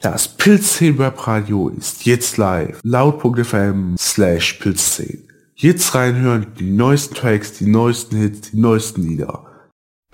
Das Pilz10 Webradio ist jetzt live. Laut.fm/Pilz10. Jetzt reinhören, die neuesten Tracks, die neuesten Hits, die neuesten Lieder.